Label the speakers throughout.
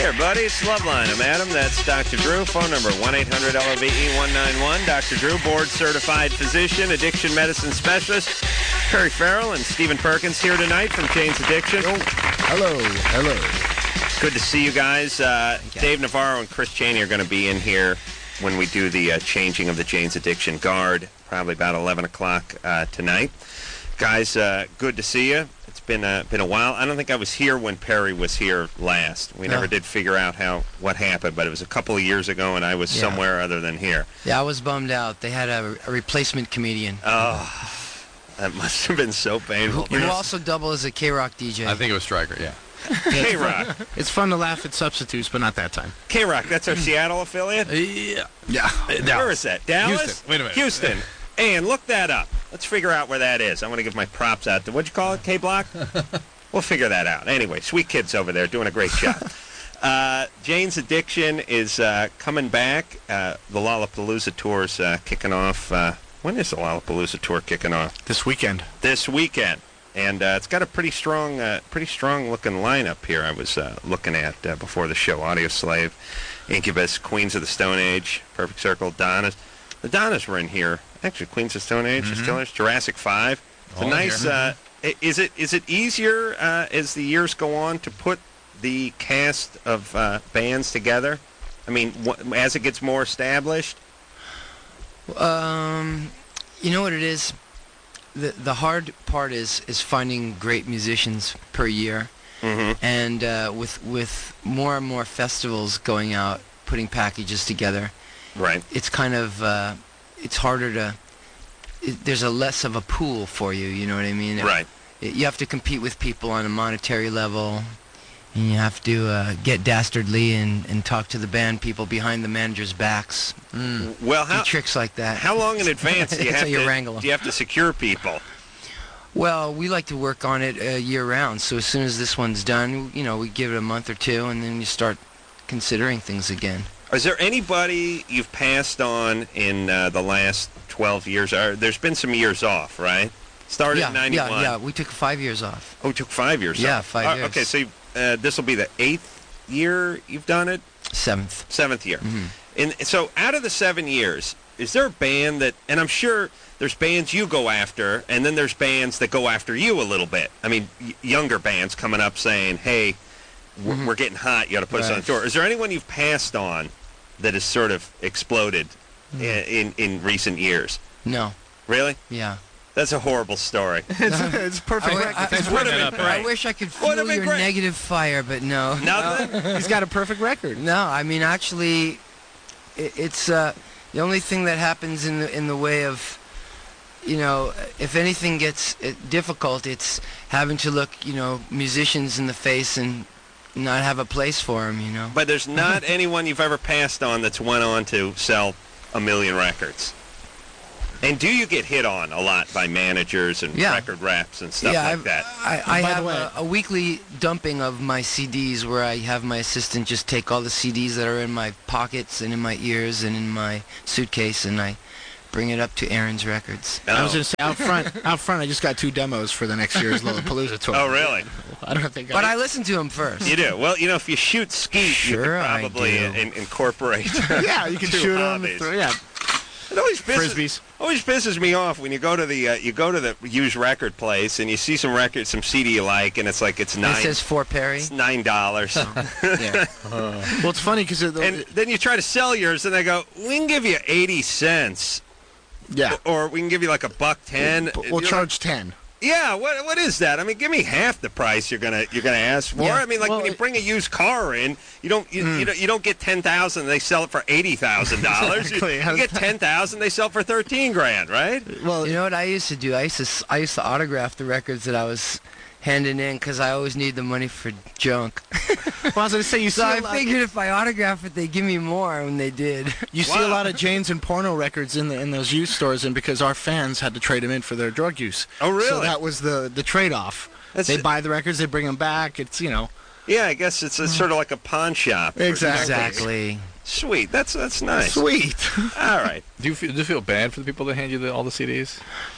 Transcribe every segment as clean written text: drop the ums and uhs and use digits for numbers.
Speaker 1: Hey, everybody, it's Loveline. I'm Adam. That's Dr. Drew. Phone number 1-800-LOVE-191. Dr. Drew, board-certified physician, addiction medicine specialist. Perry Farrell and Stephen Perkins here tonight from Jane's Addiction.
Speaker 2: Oh, hello.
Speaker 1: Good to see you guys. Dave Navarro and Chris Cheney are going to be in here when we do the changing of the Jane's Addiction guard, probably about 11 o'clock tonight. Guys, good to see you. It's been a while. I don't think I was here when Perry was here last. We never did figure out what happened, but it was a couple of years ago, and I was somewhere other than here.
Speaker 3: Yeah, I was bummed out. They had a replacement comedian.
Speaker 1: Oh, that must have been so painful.
Speaker 3: Who also double as a K-Rock DJ.
Speaker 4: I think it was Stryker, yeah.
Speaker 1: K-Rock.
Speaker 2: It's fun to laugh at substitutes, but not that time.
Speaker 1: K-Rock, that's our Seattle affiliate?
Speaker 2: Yeah.
Speaker 1: Where is that? Dallas?
Speaker 4: Houston. Wait a minute.
Speaker 1: Houston. And look that up. Let's figure out where that is. I want to give my props out to, what'd you call it, K-Block? We'll figure that out. Anyway, sweet kids over there doing a great job. Jane's Addiction is coming back. The Lollapalooza Tour's kicking off. When is the Lollapalooza Tour kicking off?
Speaker 2: This weekend.
Speaker 1: This weekend. And it's got a pretty strong looking lineup here I was looking at before the show. Audioslave, Incubus, Queens of the Stone Age, Perfect Circle, Donnas. The Donnas were in here. Actually, Queens of Stone Age, the Stillers, Jurassic 5. It's a nice. Is it easier as the years go on to put the cast of bands together? I mean, as it gets more established.
Speaker 3: You know what it is? The hard part is finding great musicians per year, and with more and more festivals going out, putting packages together.
Speaker 1: Right.
Speaker 3: It's kind of it's harder to. There's a less of a pool for you. You know what I mean?
Speaker 1: Right.
Speaker 3: You have to compete with people on a monetary level, and you have to get dastardly and talk to the band people behind the manager's backs.
Speaker 1: Well,
Speaker 3: do tricks like that.
Speaker 1: How long in advance do you
Speaker 3: wrangle them.
Speaker 1: Do you have to secure people?
Speaker 3: Well, we like to work on it year-round. So as soon as this one's done, we give it a month or two, and then you start considering things again.
Speaker 1: Is there anybody you've passed on in the last 12 years? There's been some years off, right? Started in 91.
Speaker 3: Yeah, we took 5 years off.
Speaker 1: Oh, we took 5 years off?
Speaker 3: Yeah, 5 years.
Speaker 1: Okay, so this will be the 8th year you've done it?
Speaker 3: 7th.
Speaker 1: 7th year. And so out of the 7 years, is there a band that, and I'm sure there's bands you go after, and then there's bands that go after you a little bit. I mean, younger bands coming up saying, hey, we're getting hot, you got to put us on the tour. Is there anyone you've passed on that has sort of exploded in recent years?
Speaker 3: No.
Speaker 1: Really?
Speaker 3: Yeah.
Speaker 1: That's a horrible story.
Speaker 2: It's perfect.
Speaker 3: I wish I could feel your negative fire, but no.
Speaker 1: Nothing?
Speaker 2: He's got a perfect record.
Speaker 3: No, I mean, actually, it's the only thing that happens in the way of, if anything gets difficult, it's having to look, musicians in the face and not have a place for them,
Speaker 1: But there's not anyone you've ever passed on that's went on to sell 1 million records. And do you get hit on a lot by managers and record reps and stuff like that?
Speaker 3: I have a weekly dumping of my CDs where I have my assistant just take all the CDs that are in my pockets and in my ears and in my suitcase, and I bring it up to Aaron's Records.
Speaker 2: I was going to say, out front, I just got 2 demos for the next year's Lollapalooza tour.
Speaker 1: Oh, really?
Speaker 2: I don't think
Speaker 3: But I listen to them first.
Speaker 1: You do? Well, if you shoot skeet, you could probably incorporate
Speaker 2: yeah, you can shoot them.
Speaker 1: It always
Speaker 2: Frisbees.
Speaker 1: Pisses me off when you go to the used record place and you see some CD you like, and it's like it's $9.
Speaker 3: It says for Perry.
Speaker 1: It's $9.
Speaker 3: Yeah.
Speaker 2: Well, it's funny because
Speaker 1: and then you try to sell yours, and they go, "We can give you 80 cents."
Speaker 2: Yeah.
Speaker 1: Or we can give you like $1.10.
Speaker 2: We'll charge 10.
Speaker 1: Yeah, what is that? I mean, give me half the price you're gonna ask for.
Speaker 3: Yeah.
Speaker 1: I mean, like when you bring a used car in, you don't get $10,000. They sell it for $80,000.
Speaker 2: Exactly.
Speaker 1: You get $10,000. They sell for $13,000, right?
Speaker 3: Well, you know what I used to do? I used to autograph the records that I was handing in because I always need the money for junk.
Speaker 2: Well, I was going to say,
Speaker 3: so I figured if I autograph it, they'd give me more, and they did.
Speaker 2: You see a lot of Jane's and porno records in those used stores, and because our fans had to trade them in for their drug use.
Speaker 1: Oh, really?
Speaker 2: So that was the trade-off. They buy the records, they bring them back. It's,
Speaker 1: Yeah, I guess it's sort of like a pawn shop.
Speaker 3: Exactly.
Speaker 1: Sweet. That's nice.
Speaker 2: Sweet.
Speaker 1: All right.
Speaker 4: Do you feel bad for the people that hand you all the CDs?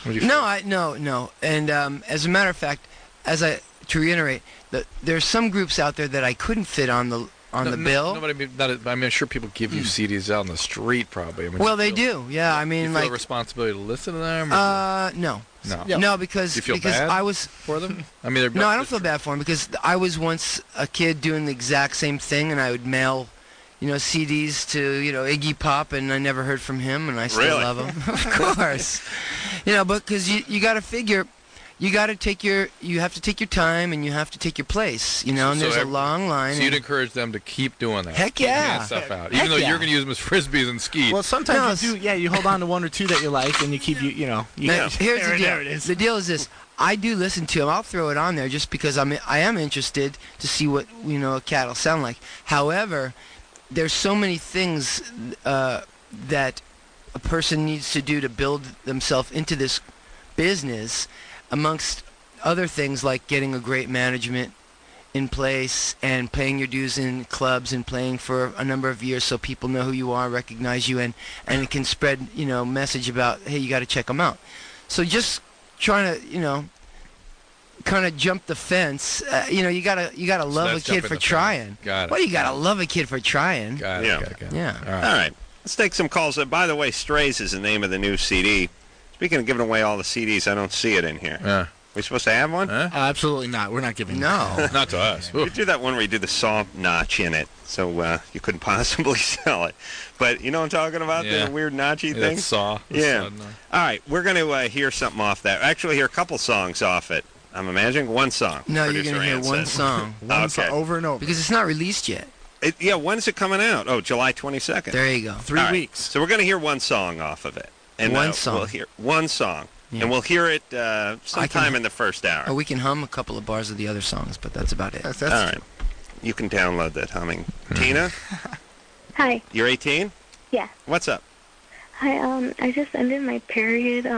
Speaker 3: No. And as a matter of fact, to reiterate, there's some groups out there that I couldn't fit on on the bill.
Speaker 4: No, but I mean, I'm sure people give you CDs out on the street, probably. I mean,
Speaker 3: Well, they do. Yeah, I mean,
Speaker 4: you feel
Speaker 3: like
Speaker 4: a responsibility to listen to them. Or
Speaker 3: no,
Speaker 4: no.
Speaker 2: Yeah.
Speaker 3: no, because
Speaker 4: You feel
Speaker 3: because
Speaker 4: bad?
Speaker 3: I was
Speaker 4: For them? I mean, they're
Speaker 3: no, I don't feel bad for him because I was once a kid doing the exact same thing, and I would mail, CDs to Iggy Pop, and I never heard from him, and I still
Speaker 1: Really?
Speaker 3: love him, of course. But because you got to figure. You got to you have to take your time, and you have to take your place, and there's a long line.
Speaker 4: So you'd
Speaker 3: and-
Speaker 4: encourage them to keep doing that.
Speaker 3: Heck
Speaker 4: Keep getting
Speaker 3: yeah.
Speaker 4: that stuff out.
Speaker 3: Heck
Speaker 4: Even though
Speaker 3: yeah.
Speaker 4: you're going to use them as frisbees and ski.
Speaker 2: Well, sometimes
Speaker 3: No,
Speaker 2: you do. Yeah, you hold on to one or two that you like, and you keep you.
Speaker 3: Now,
Speaker 1: Yeah.
Speaker 3: here's the deal.
Speaker 2: There it is.
Speaker 3: The deal is this: I do listen to them. I'll throw it on there just because I am interested to see what a cat will sound like. However, there's so many things that a person needs to do to build themselves into this business, amongst other things like getting a great management in place and paying your dues in clubs and playing for a number of years so people know who you are, recognize you, and it can spread message about, hey, you got to check them out. So just trying to kind of jump the fence. You gotta love a
Speaker 4: that's
Speaker 3: kid
Speaker 4: jumping
Speaker 3: for
Speaker 4: the fence.
Speaker 3: trying.
Speaker 4: Got it.
Speaker 3: Well, you gotta love a kid for trying.
Speaker 4: Got it.
Speaker 1: Yeah.
Speaker 4: Got it.
Speaker 3: Yeah.
Speaker 4: All right.
Speaker 1: All right. Let's take some calls. By the way, Strays is the name of the new CD. Speaking of giving away all the CDs, I don't see it in here.
Speaker 4: Yeah.
Speaker 1: We supposed to have one?
Speaker 2: Absolutely not. We're not giving.
Speaker 3: No.
Speaker 4: Not to us.
Speaker 1: We do that one where you do the saw notch in it, so you couldn't possibly sell it. But you know what I'm talking about?
Speaker 4: Yeah.
Speaker 1: The weird notchy
Speaker 4: Yeah,
Speaker 1: thing?
Speaker 4: that saw. The
Speaker 1: Yeah.
Speaker 4: saw, no.
Speaker 1: All right, we're going to hear something off that. Actually, hear a couple songs off it. I'm imagining one song.
Speaker 3: No, you're
Speaker 1: producer
Speaker 3: gonna hear
Speaker 1: Ann
Speaker 3: one
Speaker 1: says.
Speaker 3: song
Speaker 2: One song
Speaker 1: Okay.
Speaker 2: over and over.
Speaker 3: because it's not released yet.
Speaker 1: When's it coming out? Oh, July 22nd.
Speaker 3: There you go.
Speaker 2: 3
Speaker 1: All right,
Speaker 2: weeks.
Speaker 1: So we're going to hear one song off of it. And
Speaker 3: One song.
Speaker 1: We'll hear one song.
Speaker 3: Yeah.
Speaker 1: And we'll hear it sometime in the first hour.
Speaker 3: Or we can hum a couple of bars of the other songs, but that's about it.
Speaker 2: That's
Speaker 1: All right. You can download that humming. Tina,
Speaker 5: Hi.
Speaker 1: you're 18?
Speaker 5: Yeah.
Speaker 1: What's up?
Speaker 5: Hi. I just ended my period,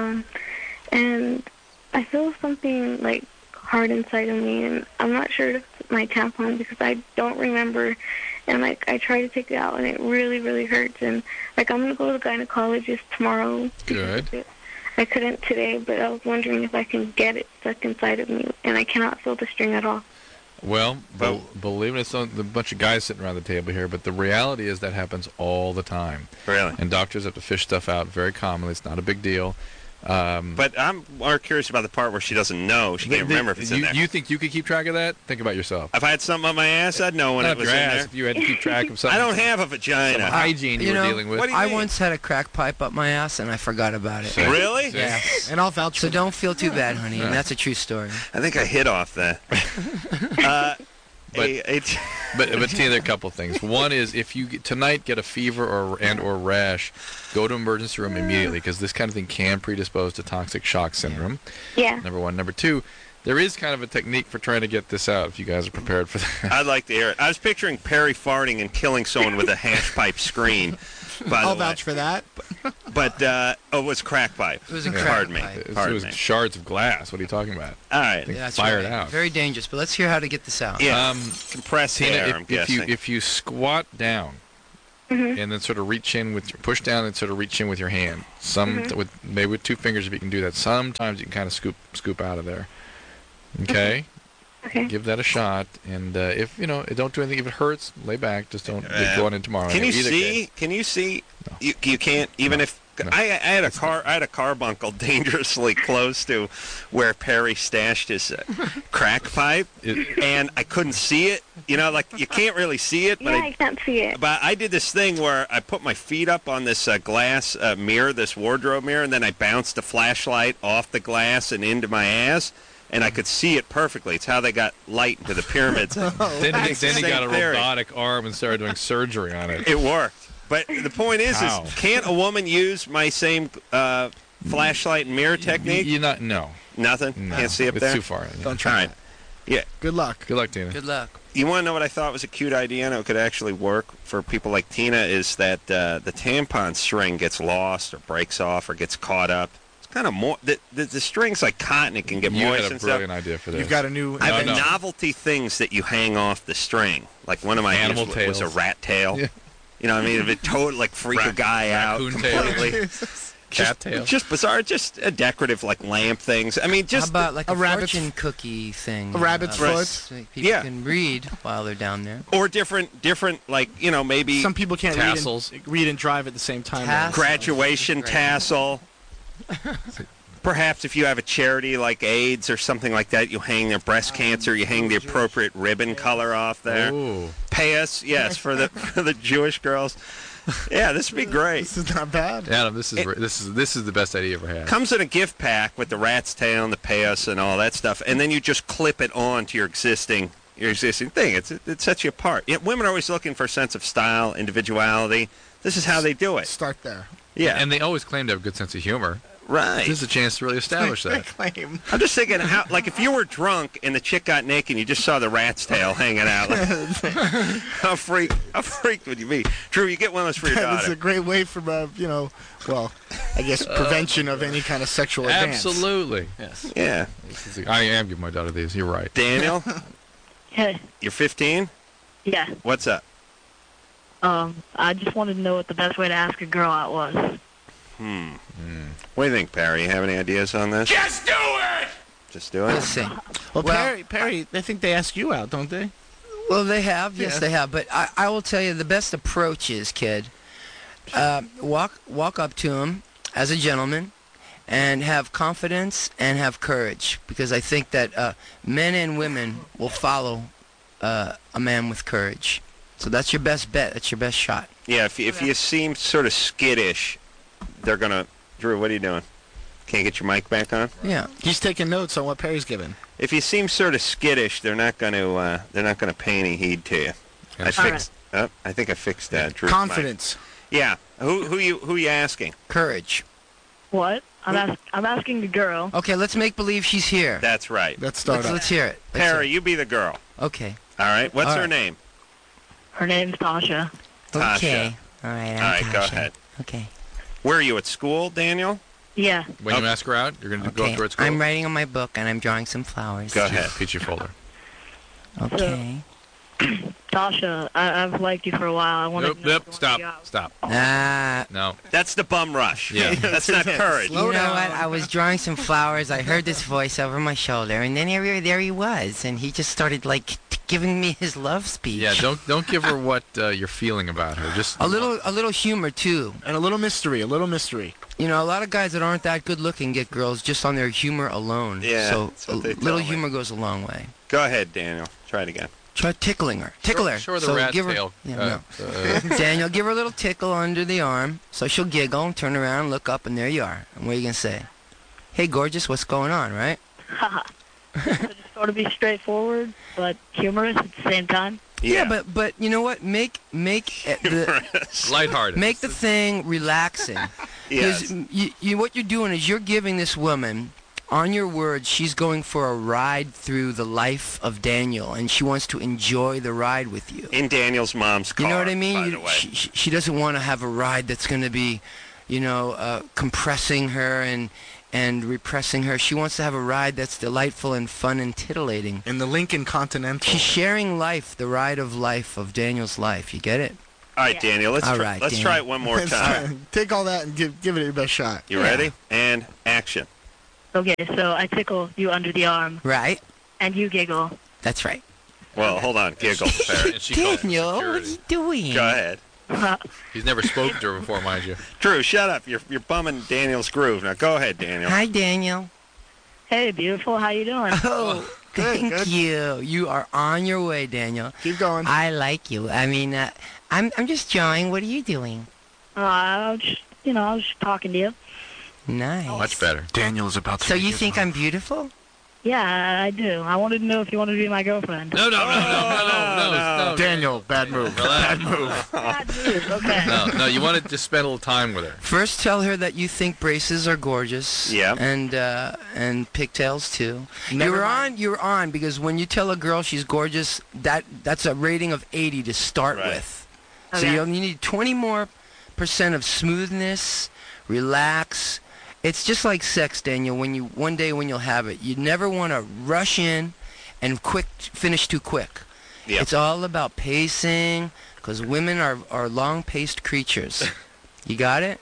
Speaker 5: and I feel something like hard inside of me, and I'm not sure if it's my tampon because I don't remember, and like I try to take it out, and it really, really hurts, and like I'm gonna go to the gynecologist tomorrow.
Speaker 4: Good.
Speaker 5: I couldn't today, but I was wondering if I can get it stuck inside of me, and I cannot feel the string at all.
Speaker 4: Well, believe it, it's a bunch of guys sitting around the table here, but the reality is that happens all the time.
Speaker 1: Really?
Speaker 4: And doctors have to fish stuff out very commonly. It's not a big deal.
Speaker 1: But I'm more curious about the part where she doesn't know. She can't remember if it's in there.
Speaker 4: You think you could keep track of that? Think about yourself.
Speaker 1: If I had something on my ass, I'd know when
Speaker 4: Not
Speaker 1: it
Speaker 4: up
Speaker 1: was
Speaker 4: your
Speaker 1: in
Speaker 4: ass,
Speaker 1: there.
Speaker 4: if you had to keep track of something.
Speaker 1: I don't have a
Speaker 4: some
Speaker 1: vagina.
Speaker 4: hygiene you
Speaker 3: You
Speaker 4: were
Speaker 3: know,
Speaker 4: dealing with.
Speaker 1: what do you
Speaker 3: I
Speaker 1: mean?
Speaker 3: once had a crack pipe up my ass, and I forgot about it.
Speaker 1: Really?
Speaker 3: Yeah.
Speaker 2: And I'll vouch
Speaker 3: So
Speaker 2: for
Speaker 3: don't feel too bad, honey, and that's a true story.
Speaker 1: I think I hit off that.
Speaker 4: But Tina, there are a couple things. One is if you tonight get a fever or rash, go to emergency room immediately because this kind of thing can predispose to toxic shock syndrome.
Speaker 5: Yeah.
Speaker 4: Number one. Number two, there is kind of a technique for trying to get this out if you guys are prepared for that.
Speaker 1: I'd like to hear it. I was picturing Perry farting and killing someone with a hash pipe screen. By
Speaker 2: I'll
Speaker 1: the way.
Speaker 2: vouch for that.
Speaker 1: But it was crack pipe.
Speaker 3: It was a
Speaker 1: Pardon
Speaker 3: crack
Speaker 1: me.
Speaker 3: pipe.
Speaker 4: It
Speaker 1: Pardon
Speaker 4: was
Speaker 1: me.
Speaker 4: shards of glass. What are you talking about?
Speaker 1: All right.
Speaker 4: Think
Speaker 3: Yeah, that's
Speaker 4: fire it
Speaker 3: right.
Speaker 4: out.
Speaker 3: Very dangerous, but let's hear how to get this out.
Speaker 1: Yeah. Compressed
Speaker 4: Tina,
Speaker 1: air, I'm guessing.
Speaker 4: if you squat down and then sort of reach in push down and sort of reach in with your hand, maybe with 2 fingers if you can do that. Sometimes you can kind of scoop out of there. Okay.
Speaker 5: Okay.
Speaker 4: Give that a shot, and if don't do anything. If it hurts, lay back. Just don't get going in tomorrow.
Speaker 1: Can you
Speaker 4: Either
Speaker 1: see?
Speaker 4: case.
Speaker 1: Can you see? You can't even if.
Speaker 4: No.
Speaker 1: I had a carbuncle dangerously close to where Perry stashed his crack pipe, and I couldn't see it. Like you can't really see it, but
Speaker 5: Yeah, I can't see it.
Speaker 1: But I did this thing where I put my feet up on this glass mirror, this wardrobe mirror, and then I bounced a flashlight off the glass and into my ass, and I could see it perfectly. It's how they got light into the pyramids.
Speaker 4: Then he got a
Speaker 1: Same theory.
Speaker 4: robotic arm and started doing surgery on it.
Speaker 1: It worked. But the point is
Speaker 4: How?
Speaker 1: can't a woman use my same flashlight and mirror technique?
Speaker 4: No.
Speaker 1: Nothing?
Speaker 4: No.
Speaker 1: Can't see up
Speaker 4: it's
Speaker 1: there?
Speaker 4: too far.
Speaker 2: Don't
Speaker 1: All
Speaker 2: try
Speaker 1: right.
Speaker 2: that.
Speaker 1: Yeah.
Speaker 2: Good luck.
Speaker 4: Good luck, Tina.
Speaker 3: Good luck.
Speaker 1: You want to know what I thought was a cute idea and it could actually work for people like Tina is that the tampon string gets lost or breaks off or gets caught up. It's kind of more... The string's like cotton. It can get
Speaker 4: You
Speaker 1: moist
Speaker 4: had a
Speaker 1: and stuff.
Speaker 4: brilliant idea for this.
Speaker 2: You've got a new.
Speaker 1: I have
Speaker 4: No.
Speaker 1: novelty things that you hang off the string. Like one of my
Speaker 4: Animal
Speaker 1: ideas was a
Speaker 4: tails.
Speaker 1: rat tail.
Speaker 4: Yeah.
Speaker 1: You know what I mean? If it totally like freak a guy out
Speaker 4: raccoon tail.
Speaker 1: completely.
Speaker 4: Cattail.
Speaker 1: Just bizarre, just decorative like lamp things. I mean,
Speaker 3: How
Speaker 1: just
Speaker 3: about like
Speaker 2: a
Speaker 3: a
Speaker 2: rabbit's-
Speaker 3: fortune cookie thing?
Speaker 2: a rabbit's
Speaker 3: Right.
Speaker 2: foot?
Speaker 3: So people
Speaker 1: Yeah.
Speaker 3: can read while they're down there.
Speaker 1: or different like maybe
Speaker 2: Some people can't
Speaker 4: Tassels.
Speaker 2: read and drive at the same time.
Speaker 3: Tassels.
Speaker 1: graduation
Speaker 3: Great.
Speaker 1: tassel. Perhaps if you have a charity like AIDS or something like that, you hang their breast cancer, you hang the appropriate ribbon color off there.
Speaker 4: Ooh.
Speaker 1: Payas, yes, for the Jewish girls. Yeah, this would be great.
Speaker 2: This is not bad.
Speaker 4: Adam, this is the best idea you ever had.
Speaker 1: Comes in a gift pack with the rat's tail and the payas and all that stuff, and then you just clip it on to your existing thing. It sets you apart. Women are always looking for a sense of style, individuality. This is how they do it.
Speaker 2: Start there.
Speaker 1: Yeah,
Speaker 4: And they always claim to have a good sense of humor.
Speaker 1: right.
Speaker 4: This is a chance to really establish that.
Speaker 2: Claim.
Speaker 1: I'm just thinking, if you were drunk and the chick got naked and you just saw the rat's tail hanging out, how freaked would you be? Drew, you get one of those for your
Speaker 2: It's a
Speaker 1: daughter.
Speaker 2: great way for, I guess prevention of any kind of sexual advance.
Speaker 4: Absolutely.
Speaker 2: Yes.
Speaker 1: Yeah.
Speaker 4: I am giving my daughter these. You're right.
Speaker 1: Daniel,
Speaker 6: Hey,
Speaker 1: you're 15?
Speaker 6: yeah.
Speaker 1: What's up?
Speaker 6: I just wanted to know what the best way to ask a girl out was.
Speaker 1: What do you think, Perry? You have any ideas on this? Just do it! Just do
Speaker 3: We'll
Speaker 1: it?
Speaker 3: see.
Speaker 2: Well,
Speaker 3: Well-
Speaker 2: Perry, they think they ask you out, don't they?
Speaker 3: Well, they have. Yes,
Speaker 2: Yeah.
Speaker 3: they have. But I will tell you, the best approach is, kid, walk up to him as a gentleman and have confidence and have courage. Because I think that men and women will follow a man with courage. So that's your best bet. That's your best shot.
Speaker 1: Yeah, if you seem sort of skittish, they're going to... Drew, what are you doing? Can't get your mic back on?
Speaker 3: Yeah.
Speaker 2: He's taking notes on what Perry's given.
Speaker 1: If you seem sort of skittish, they're not going to pay any heed to you. I think I fixed that. Drew's mic.
Speaker 2: Confidence.
Speaker 1: Yeah. Who you asking?
Speaker 3: Courage.
Speaker 6: What? I'm asking the girl.
Speaker 3: Okay, let's make believe she's here.
Speaker 1: That's right.
Speaker 2: Let's start up.
Speaker 3: Let's hear it. Let's hear
Speaker 1: Perry, you be the girl.
Speaker 3: it. Okay.
Speaker 1: All right. What's
Speaker 3: All
Speaker 1: her
Speaker 3: right.
Speaker 1: name?
Speaker 6: Her name's Tasha.
Speaker 1: Tasha.
Speaker 3: Okay. All right.
Speaker 1: All right, go ahead.
Speaker 3: Okay.
Speaker 1: Where are you at school, Daniel?
Speaker 6: Yeah.
Speaker 4: When you
Speaker 1: Okay.
Speaker 4: ask her out, you're going to go
Speaker 3: Okay.
Speaker 4: up to her at school.
Speaker 3: I'm writing on my book and I'm drawing some flowers.
Speaker 1: Go ahead.
Speaker 4: Peachy folder.
Speaker 3: Okay.
Speaker 6: Tasha, I've liked you for a while. I wanted to know if you
Speaker 4: Stop.
Speaker 6: wanted to go out.
Speaker 4: Stop.
Speaker 3: No.
Speaker 1: That's the bum rush.
Speaker 4: Yeah.
Speaker 1: That's not courage.
Speaker 3: You know
Speaker 2: down.
Speaker 3: what? I was drawing some flowers. I heard this voice over my shoulder, and then there he was, and he just started giving me his love speech.
Speaker 4: Yeah, don't give her what you're feeling about her. Just
Speaker 3: A little humor too.
Speaker 2: And a little mystery.
Speaker 3: You know, a lot of guys that aren't that good looking get girls just on their humor alone.
Speaker 1: Yeah,
Speaker 3: So
Speaker 1: that's
Speaker 3: a
Speaker 1: what they tell
Speaker 3: little
Speaker 1: me.
Speaker 3: humor goes a long way.
Speaker 1: Go ahead, Daniel. Try it again.
Speaker 3: Try tickling her. Tickle her.
Speaker 4: Show her the
Speaker 3: So
Speaker 4: rat
Speaker 3: give her-
Speaker 4: tail.
Speaker 3: Yeah, no. Daniel, give her a little tickle under the arm, so she'll giggle and turn around, look up, and there you are. And what are you gonna say? Hey, gorgeous, what's going on, right?
Speaker 6: Haha. So just sort of be straightforward, but humorous at the same time.
Speaker 1: Yeah.
Speaker 3: But you know what? Make the
Speaker 4: Lighthearted.
Speaker 3: make the thing relaxing.
Speaker 1: Yes.
Speaker 3: Because what you're doing is you're giving this woman, on your words, she's going for a ride through the life of Daniel, and she wants to enjoy the ride with you.
Speaker 1: In Daniel's mom's car.
Speaker 3: You know what I mean?
Speaker 1: By the way.
Speaker 3: She doesn't want to have a ride that's going to be, compressing her and repressing her. She wants to have a ride that's delightful and fun and titillating.
Speaker 2: In the Lincoln Continental.
Speaker 3: She's sharing life, the ride of life of Daniel's life. You get it?
Speaker 1: All right, Daniel. Let's
Speaker 3: All
Speaker 1: try,
Speaker 3: right,
Speaker 1: let's
Speaker 3: Daniel.
Speaker 1: try it one more time.
Speaker 2: Take all that and give it your best shot.
Speaker 1: You
Speaker 3: Yeah.
Speaker 1: ready? And action.
Speaker 6: Okay, so I tickle you under the arm,
Speaker 3: Right?
Speaker 6: and you giggle.
Speaker 3: That's right.
Speaker 1: Well, hold on. Giggle, Perry.
Speaker 4: And she calls for
Speaker 3: Daniel, what are
Speaker 4: security.
Speaker 3: you doing?
Speaker 1: Go ahead.
Speaker 4: He's never spoken to her before, mind you.
Speaker 1: Drew, shut up. You're bumming Daniel's groove. Now go ahead, Daniel.
Speaker 3: Hi, Daniel.
Speaker 6: Hey, beautiful, how you doing?
Speaker 3: Oh, thank
Speaker 2: good.
Speaker 3: you. You are on your way, Daniel.
Speaker 2: Keep going.
Speaker 3: I like you. I mean, I'm just drawing. What are you doing?
Speaker 6: I was just talking to you.
Speaker 3: Nice.
Speaker 4: Much better.
Speaker 2: Daniel is about to.
Speaker 3: So
Speaker 2: make
Speaker 3: you
Speaker 2: his
Speaker 3: think
Speaker 2: move.
Speaker 3: I'm beautiful?
Speaker 6: Yeah, I do. I wanted to know if you wanted to be my girlfriend.
Speaker 4: No.
Speaker 2: Daniel, bad move. Bad move.
Speaker 6: Okay.
Speaker 4: No, you want to just spend a little time with her.
Speaker 3: First, tell her that you think braces are gorgeous.
Speaker 1: Yeah.
Speaker 3: And pigtails too.
Speaker 2: Never
Speaker 3: You're on because when you tell a girl she's gorgeous, that's a rating of 80 to start
Speaker 1: Right.
Speaker 3: with. So
Speaker 6: Okay.
Speaker 3: you need 20% more of smoothness, relax. It's just like sex, Daniel. One day when you'll have it, you never want to rush in and finish too quick.
Speaker 1: Yep.
Speaker 3: It's all about pacing, because women are long-paced creatures. You got it?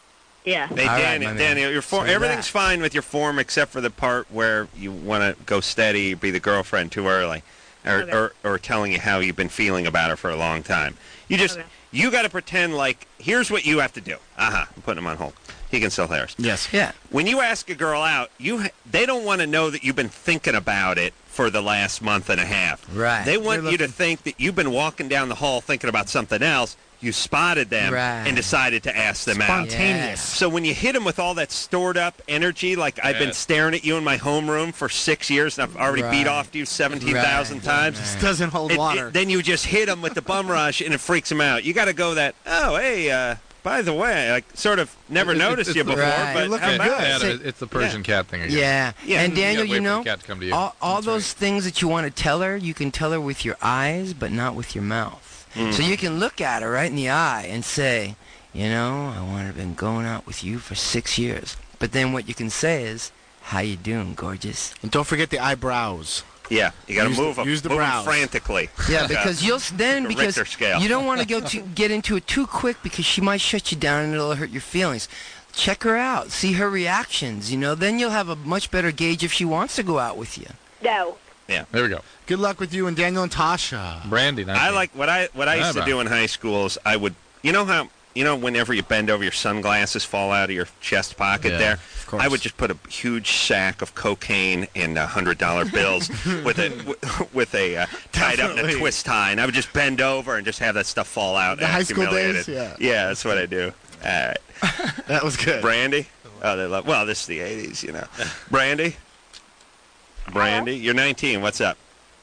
Speaker 6: Yeah.
Speaker 1: Hey,
Speaker 3: All right,
Speaker 1: Daniel,
Speaker 3: my man.
Speaker 1: Daniel, your form,
Speaker 3: So
Speaker 1: everything's
Speaker 3: that-
Speaker 1: fine with your form except for the part where you want to go steady, be the girlfriend too early,
Speaker 6: Okay.
Speaker 1: or telling you how you've been feeling about her for a long time. You just
Speaker 6: Okay.
Speaker 1: you got to pretend like here's what you have to do. I'm putting him on hold. He can still hear us.
Speaker 2: Yes.
Speaker 3: Yeah.
Speaker 1: When you ask a girl out, they don't want to know that you've been thinking about it for the last month and a half.
Speaker 3: Right.
Speaker 1: They want
Speaker 2: They're
Speaker 1: you to
Speaker 2: looking-
Speaker 1: think that you've been walking down the hall thinking about something else. You spotted them
Speaker 3: Right.
Speaker 1: and decided to ask them out.
Speaker 2: Spontaneous.
Speaker 1: So when you hit them with all that stored up energy, like I've been
Speaker 4: Yes.
Speaker 1: staring at you in my homeroom for 6 years and I've already beat
Speaker 3: Right.
Speaker 1: off you 17,000 times,
Speaker 3: Right.
Speaker 2: Doesn't hold water.
Speaker 1: then you just hit them with the bum rush and it freaks them out. You got to go that, oh, hey, by the way, I sort of never
Speaker 4: It's-
Speaker 1: noticed
Speaker 4: it's
Speaker 1: you
Speaker 4: the-
Speaker 1: before,
Speaker 3: Right.
Speaker 1: but
Speaker 2: You're looking
Speaker 1: how about
Speaker 2: good.
Speaker 1: it?
Speaker 4: It's the Persian cat thing again.
Speaker 3: Yeah.
Speaker 1: Yeah,
Speaker 3: And
Speaker 1: you
Speaker 3: Daniel,
Speaker 4: gotta wait
Speaker 3: you
Speaker 4: for
Speaker 3: know,
Speaker 4: the cat to come to you.
Speaker 3: all those things that you want to tell her, you can tell her with your eyes, but not with your mouth. So you can look at her right in the eye and say, you know, I want to have been going out with you for 6 years. But then what you can say is, how you doing, gorgeous?
Speaker 2: And don't forget the eyebrows.
Speaker 1: Yeah, you got to
Speaker 2: Use
Speaker 1: move
Speaker 2: the-
Speaker 1: them,
Speaker 2: use the
Speaker 1: move 'em
Speaker 2: brows.
Speaker 1: frantically.
Speaker 3: Yeah, because you'll then
Speaker 1: Like a
Speaker 3: because
Speaker 1: Richter scale.
Speaker 3: you don't want to get into it too quick because she might shut you down and it'll hurt your feelings. Check her out, see her reactions. You know, then you'll have a much better gauge if she wants to go out with you.
Speaker 5: No.
Speaker 4: There we go.
Speaker 2: Good luck with you and Daniel and Tasha.
Speaker 4: Brandy.
Speaker 1: I like what I used to do in high school is I would, whenever you bend over, your sunglasses fall out of your chest pocket
Speaker 4: Yeah,
Speaker 1: there.
Speaker 2: of course.
Speaker 1: I would just put a huge sack of cocaine and $100 bills with a tied up in a
Speaker 2: Definitely.
Speaker 1: twist tie, and I would just bend over and just have that stuff fall out.
Speaker 2: The
Speaker 1: and
Speaker 2: high
Speaker 1: act
Speaker 2: school days?
Speaker 1: humiliated.
Speaker 2: Yeah.
Speaker 1: Yeah, that's what I do. All right.
Speaker 2: That was good.
Speaker 1: Brandy? Oh, they love. Well, this is the '80s, you know. Brandy? Brandy, you're 19. What's up?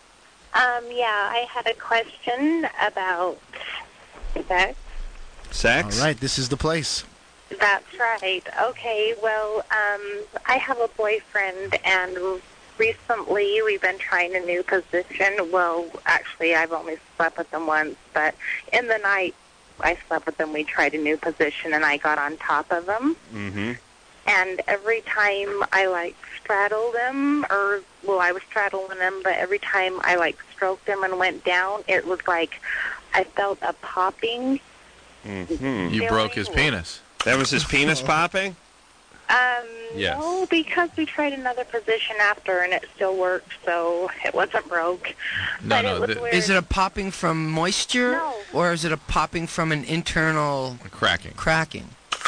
Speaker 5: Yeah, I had a question about sex.
Speaker 1: Sex?
Speaker 2: All right, this is the place.
Speaker 5: That's right. Okay, well, I have a boyfriend, and recently we've been trying a new position. Well, actually, I've only slept with him once, but in the night I slept with him, we tried a new position, and I got on top of him.
Speaker 1: Mm-hmm.
Speaker 5: And every time I, straddled him, I was straddling him, but every time I, stroked him and went down, it was like I felt a popping.
Speaker 1: Mm-hmm.
Speaker 4: You broke his
Speaker 5: feeling.
Speaker 4: penis.
Speaker 1: That was his penis popping?
Speaker 4: Yes.
Speaker 5: No, because we tried another position after, and it still worked, so it wasn't broke.
Speaker 4: No,
Speaker 5: but
Speaker 4: no,
Speaker 5: it was
Speaker 4: the-
Speaker 5: weird.
Speaker 3: Is it a popping from moisture,
Speaker 5: No.
Speaker 3: or is it a popping from an internal
Speaker 4: Cracking.
Speaker 3: cracking?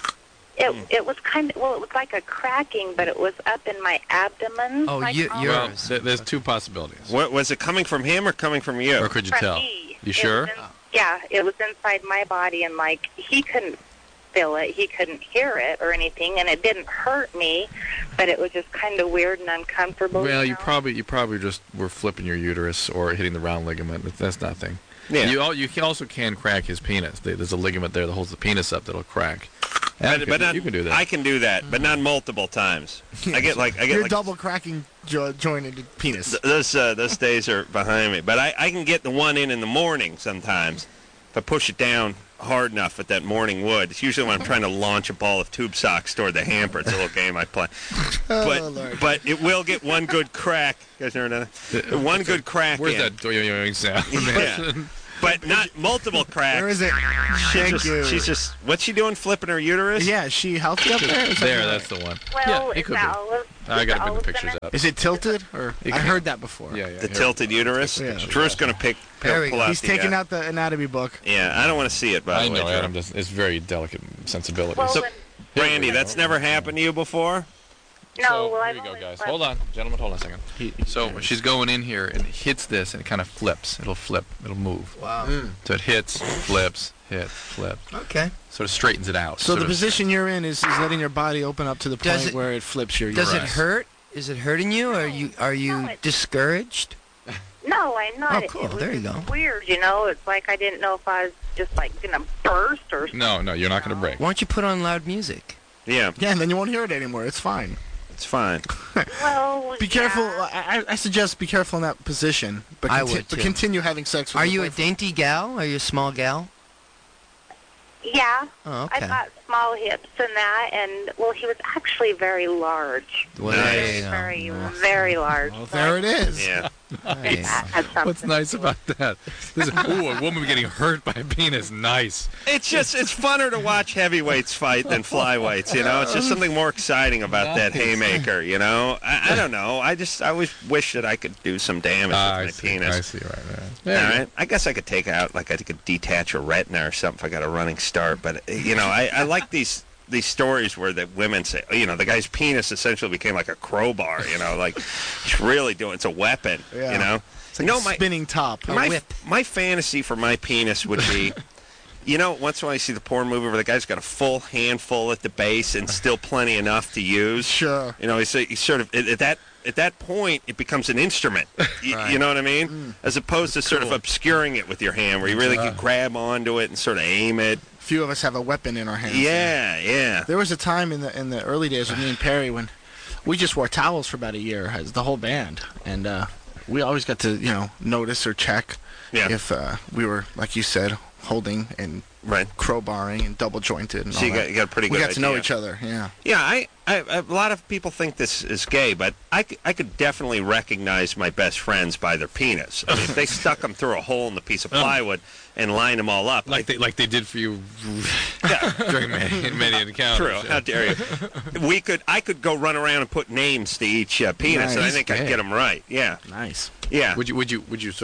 Speaker 5: It was it was like a cracking, but it was up in my abdomen.
Speaker 3: Oh,
Speaker 5: like,
Speaker 3: you-
Speaker 5: all
Speaker 3: you're-
Speaker 4: Well,
Speaker 3: Yours.
Speaker 4: there's two possibilities.
Speaker 1: What was it coming from him or coming from you?
Speaker 4: Or could you
Speaker 5: from
Speaker 4: tell?
Speaker 5: me.
Speaker 4: You
Speaker 5: It
Speaker 4: sure?
Speaker 5: was yeah, it was inside my body, and he couldn't feel it, he couldn't hear it or anything, and it didn't hurt me, but it was just kind of weird and uncomfortable.
Speaker 4: Well, you
Speaker 5: know?
Speaker 4: probably just were flipping your uterus or hitting the round ligament. That's nothing.
Speaker 1: Yeah.
Speaker 4: You also can crack his penis. There's a ligament there that holds the penis up that'll crack. Yeah,
Speaker 1: but not,
Speaker 4: you can do that.
Speaker 1: I can do that, but not multiple times. I get
Speaker 2: You're
Speaker 1: like
Speaker 2: double cracking jointed penis.
Speaker 1: those days are behind me. But I can get the one in the morning sometimes. If I push it down hard enough with that morning wood. It's usually when I'm trying to launch a ball of tube socks toward the hamper. It's a little game I play.
Speaker 2: Lord.
Speaker 1: But it will get one good crack. You guys heard that? One good crack
Speaker 4: Where's
Speaker 1: in.
Speaker 4: that doing sound?
Speaker 1: Yeah. But not multiple cracks.
Speaker 2: Where is it?
Speaker 1: She's just, what's she doing, flipping her uterus?
Speaker 2: Yeah, is she healthy up there? Is
Speaker 4: There,
Speaker 2: that-
Speaker 4: that's the one.
Speaker 5: Well,
Speaker 4: yeah, it
Speaker 5: is
Speaker 4: could
Speaker 5: that
Speaker 4: be.
Speaker 5: olive?
Speaker 4: I
Speaker 5: is
Speaker 4: got to
Speaker 5: the
Speaker 4: bring the
Speaker 5: olive
Speaker 4: pictures
Speaker 5: in it?
Speaker 4: up.
Speaker 2: Is it tilted? Or
Speaker 4: It
Speaker 2: I
Speaker 4: can-
Speaker 2: heard that before.
Speaker 4: Yeah, yeah.
Speaker 1: The
Speaker 4: here.
Speaker 1: tilted uterus?
Speaker 2: Yeah.
Speaker 1: Drew's going to
Speaker 3: There we
Speaker 1: pull
Speaker 3: go.
Speaker 1: out
Speaker 2: He's
Speaker 1: the,
Speaker 2: taking out the anatomy book.
Speaker 1: Yeah, I don't want to see it, by
Speaker 4: I
Speaker 1: the way.
Speaker 4: know,
Speaker 1: Drew.
Speaker 4: Adam does. It's very delicate sensibilities.
Speaker 5: Well,
Speaker 1: So-
Speaker 5: then,
Speaker 1: Brandy, that's never happened to you before?
Speaker 5: no,
Speaker 4: So,
Speaker 5: well,
Speaker 4: here
Speaker 5: I've
Speaker 4: you go,
Speaker 5: only
Speaker 4: guys.
Speaker 5: slept-
Speaker 4: Hold on. Gentlemen, hold on a second. So she's going in here and hits this, and it kind of flips. It'll flip. It'll move.
Speaker 3: Wow.
Speaker 4: So it hits, flips, hit, flip.
Speaker 3: Okay.
Speaker 4: Sort of straightens it out.
Speaker 2: So
Speaker 4: sort
Speaker 2: the
Speaker 4: of-
Speaker 2: position you're in is letting your body open up to the
Speaker 3: Does
Speaker 2: point
Speaker 3: it-
Speaker 2: where it flips your
Speaker 3: Does it
Speaker 2: uterus.
Speaker 3: hurt? Is it hurting you? Or are you
Speaker 5: No, it-
Speaker 3: discouraged?
Speaker 5: No, I'm not.
Speaker 3: Oh, cool.
Speaker 5: It was
Speaker 3: There you
Speaker 5: just
Speaker 3: go.
Speaker 5: weird, you know. It's like I didn't know if I was just like gonna burst or something.
Speaker 4: No, you're not going to break.
Speaker 3: Why don't you put on loud music?
Speaker 1: Yeah,
Speaker 2: Yeah, and then you won't hear it anymore. It's fine.
Speaker 1: it's fine.
Speaker 5: Well,
Speaker 2: Be careful.
Speaker 5: yeah.
Speaker 2: I suggest be careful in that position. But,
Speaker 3: I would,
Speaker 2: but
Speaker 3: too.
Speaker 2: continue having sex with
Speaker 3: Are
Speaker 2: your
Speaker 3: you a
Speaker 2: boyfriend.
Speaker 3: dainty gal? Are you a small gal?
Speaker 5: Yeah,
Speaker 3: Oh,
Speaker 5: I
Speaker 3: okay.
Speaker 5: got
Speaker 7: small hips and that, and, well, he was actually very large.
Speaker 3: Well,
Speaker 1: Nice.
Speaker 7: Very, very large.
Speaker 2: Well, there it is.
Speaker 1: Yeah.
Speaker 3: Nice.
Speaker 7: That had something
Speaker 4: What's nice
Speaker 7: to do.
Speaker 4: about that? Ooh, a woman getting hurt by a penis. Nice.
Speaker 1: It's funner to watch heavyweights fight than flyweights, you know? It's just something more exciting about that haymaker, you know? I don't know. I always wish that I could do some damage with my penis.
Speaker 4: I see right
Speaker 1: All
Speaker 4: there.
Speaker 1: right. I guess I could take out, like, I could detach a retina or something if I got a running start. But, you know, I like these stories where the women say, you know, the guy's penis essentially became like a crowbar, you know, like, it's really it's a weapon,
Speaker 2: Yeah.
Speaker 1: you know?
Speaker 2: It's like
Speaker 1: No,
Speaker 2: a spinning top.
Speaker 1: My fantasy for my penis would be, you know, once in a while you see the porn movie where the guy's got a full handful at the base and still plenty enough to use.
Speaker 2: Sure.
Speaker 1: You know, he's sort of at that point it becomes an instrument. You know what I mean? As opposed to sort of obscuring it with your hand, where you really can grab onto it and sort of aim it.
Speaker 2: Few of us have a weapon in our hands.
Speaker 1: Yeah.
Speaker 2: There was a time in the early days with me and Perry when we just wore towels for about a year as the whole band, and we always got to notice or check if we were, like you said, holding and crowbarring and double jointed and
Speaker 1: so
Speaker 2: all that.
Speaker 1: you got a pretty good
Speaker 2: We got to know
Speaker 1: idea.
Speaker 2: each other. Yeah.
Speaker 1: Yeah, a lot of people think this is gay, but I could definitely recognize my best friends by their penis. I mean, if they stuck them through a hole in the piece of plywood and lined them all up,
Speaker 4: Like they did for you
Speaker 1: yeah,
Speaker 4: during many encounters.
Speaker 1: true. How dare you? I could go run around and put names to each penis, and I
Speaker 2: Nice.
Speaker 1: think I'd get them right. Yeah,
Speaker 2: Nice.
Speaker 1: yeah.
Speaker 4: Would you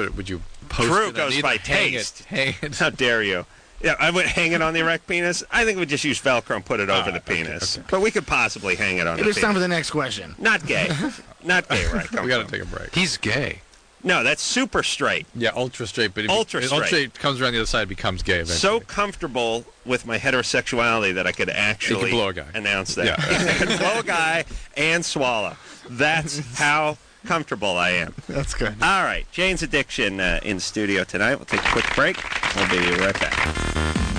Speaker 4: post
Speaker 1: True
Speaker 4: it?
Speaker 1: goes by
Speaker 4: hang
Speaker 1: taste.
Speaker 4: Hang it.
Speaker 1: How dare you? Yeah, I would hang it on the erect penis. I think we'd just use Velcro and put it over the
Speaker 4: okay,
Speaker 1: penis.
Speaker 4: okay.
Speaker 1: But we could possibly hang it on
Speaker 2: It
Speaker 1: the
Speaker 2: is time for
Speaker 1: penis.
Speaker 2: the next question.
Speaker 1: Not gay. Not gay, right?
Speaker 4: We got to take a break.
Speaker 8: He's gay.
Speaker 1: No, that's super straight.
Speaker 4: Yeah, ultra straight, but
Speaker 1: Ultra straight.
Speaker 4: ultra straight comes around the other side, becomes gay eventually.
Speaker 1: So comfortable with my heterosexuality that I could actually
Speaker 4: blow a guy.
Speaker 1: announce that.
Speaker 4: Yeah.
Speaker 1: I could blow a guy and swallow. That's how comfortable I am.
Speaker 2: That's good.
Speaker 1: All right, Jane's Addiction in studio tonight. We'll take a quick break. We'll be right back.